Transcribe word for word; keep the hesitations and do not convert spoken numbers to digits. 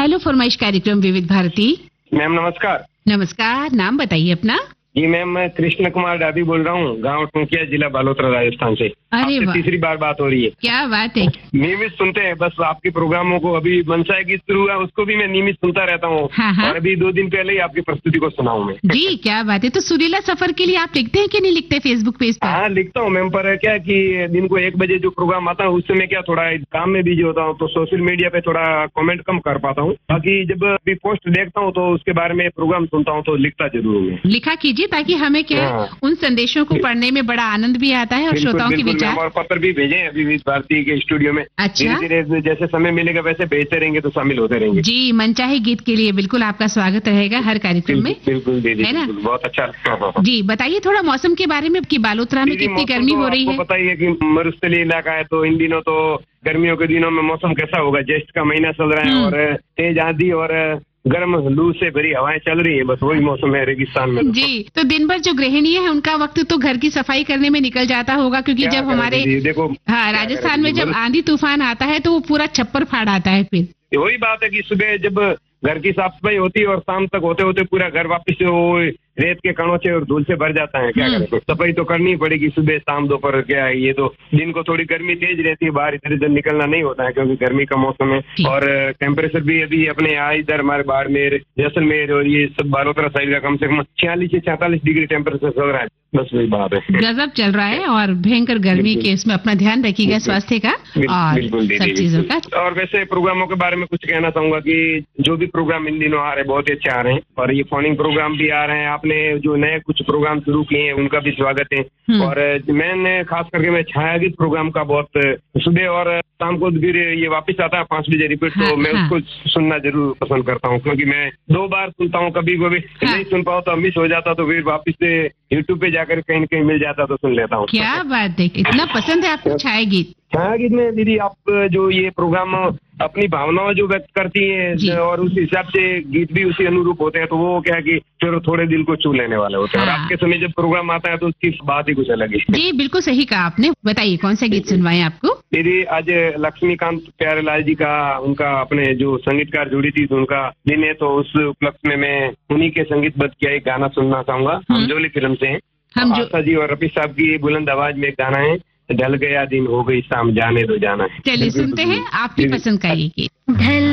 Hello फरमाइश कार्यक्रम विविध भारती। मैम नमस्कार। नमस्कार, नाम बताइए अपना। जी मैम, मैं कृष्ण कुमार डाबी बोल रहा हूँ, गांव टूंकिया, जिला बालोतरा, राजस्थान से। अरे आपसे वाह, तीसरी बार बात हो रही है। क्या बात है। नियमित सुनते हैं बस आपके प्रोग्रामों को। अभी मनसा गीत शुरू हुआ, उसको भी मैं नियमित सुनता रहता हूँ। हाँ, हाँ। और अभी दो दिन पहले ही आपकी प्रस्तुति को सुना हूँ मैं। जी क्या बात है। तो सुरीला सफर के लिए आप लिखते हैं कि नहीं लिखते फेसबुक पेज पर? हाँ लिखता हूँ मैम, पर क्या कि दिन को एक बजे जो प्रोग्राम आता है उस समय क्या थोड़ा काम में बिजी होता हूँ, तो सोशल मीडिया पे थोड़ा कमेंट कम कर पाता हूँ। बाकी जब भी पोस्ट देखता हूँ तो उसके बारे में प्रोग्राम सुनता हूँ तो लिखता जरूर हूँ। लिखा कीजिए ताकि हमें क्या हाँ। उन संदेशों को पढ़ने में बड़ा आनंद भी आता है और बिल्कुल, श्रोताओं के बिल्कुल विचार। मैम, और पत्र भी भेजे हैं अभी विविध भारती के स्टूडियो में। अच्छा। धीरे धीरे जैसे समय मिलेगा वैसे भेजते रहेंगे तो शामिल होते रहेंगे। जी, मनचाहे गीत के लिए बिल्कुल आपका स्वागत रहेगा हर कार्यक्रम में। बिल्कुल दीदी, है ना? बिल्कुल, बहुत अच्छा लगता है। जी बताइए थोड़ा मौसम के बारे में कि बालोतरा में दीदी, कितनी मौसम गर्मी तो हो रही आपको है। पता ही है कि मरुस्थलीय इलाका है, तो इन दिनों तो गर्मियों के दिनों में मौसम कैसा होगा। ज्येष्ठ का महीना चल रहा है और तेज आंधी और गर्म लू से भरी हवाएं चल रही है। बस वही मौसम है रेगिस्तान में। जी, तो दिन भर जो गृहिणी है उनका वक्त तो घर की सफाई करने में निकल जाता होगा, क्योंकि क्या जब करें हमारे दीदी, देखो हाँ राजस्थान में जब आंधी तूफान आता है तो वो पूरा छप्पर फाड़ आता है। फिर वही बात है कि सुबह जब घर की साफ सफाई होती है और शाम तक होते होते पूरा घर वापस से वो रेत के कणों से और धूल से भर जाता है। क्या करें, सफाई तो करनी ही पड़ेगी सुबह शाम दोपहर। क्या है, ये तो दिन को थोड़ी गर्मी तेज रहती है, बाहर इधर इधर निकलना नहीं होता है क्योंकि गर्मी का मौसम है। और टेम्परेचर भी अभी अपने यहाँ इधर हमारे बाड़मेर, जैसलमेर और ये सब बालोतरा साइड का कम से कम छियालीस से सैंतालीस डिग्री टेम्परेचर चल रहा है। बस वही बात है, गजब चल रहा है। और भयंकर गर्मी के इसमें अपना ध्यान रखिएगा स्वास्थ्य का और सब चीजों का। और वैसे प्रोग्रामों के बारे में कुछ कहना चाहूंगा कि जो भी प्रोग्राम इन दिनों आ रहे हैं बहुत अच्छे आ रहे हैं, और ये फोनिंग प्रोग्राम भी आ रहे हैं। आपने जो नए कुछ प्रोग्राम शुरू किए हैं उनका भी स्वागत है। और मैंने खास करके मैं छाया गीत प्रोग्राम का बहुत सुबह और शाम को फिर ये वापस आता है पांच बजे रिपीट, तो मैं उसको सुनना जरूर पसंद करता हूँ क्योंकि मैं दो बार सुनता हूँ। कभी कभी नहीं सुन पाओ तो मिस हो जाता, तो फिर वापस से यूट्यूब पे जाकर कहीं न कहीं मिल जाता तो सुन लेता हूँ। क्या बात है, इतना पसंद है आपको छाया गीत? छाया गीत में दीदी आप जो ये प्रोग्राम अपनी भावनाओं जो व्यक्त करती है और उस हिसाब से गीत भी उसी अनुरूप होते हैं, तो वो क्या है कि फिर थोड़े दिल को छू लेने वाले होते हैं। और आपके समय जब प्रोग्राम आता है तो उसकी बात ही कुछ अलग है। जी बिल्कुल सही कहा आपने। बताइए कौन सा गीत सुनवाएं आपको? दीदी आज लक्ष्मीकांत प्यारेलाल जी का, उनका अपने जो संगीतकार जुड़ी थी तो उनका दिन है, तो उस उपलक्ष्य में मैं उन्हीं के संगीतबद्ध किया एक गाना सुनना चाहूंगा। हमजोली फिल्म से हम आशा जी और रफी साहब की बुलंद आवाज में एक गाना है, ढल गया दिन हो गई शाम जाने दो जाना है। चलिए सुनते हैं आपकी पसंद का ये गीत।